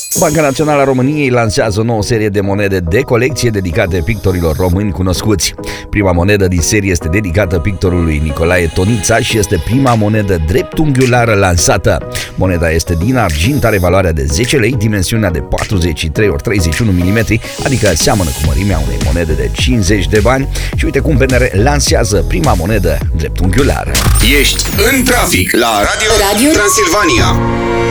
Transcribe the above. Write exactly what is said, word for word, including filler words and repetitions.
Banca Națională a României lansează o nouă serie de monede de colecție dedicate pictorilor români cunoscuți. Prima monedă din serie este dedicată pictorului Nicolae Tonița și este prima monedă dreptunghiulară lansată. Moneda este din argint, are valoarea de zece lei, dimensiunea de patruzeci și trei ori treizeci și unu milimetri, adică seamănă cu mărimea unei monede de cincizeci de bani. Și uite cum P N R lansează prima monedă dreptunghiulară. Ești în trafic la Radio, Radio Transilvania.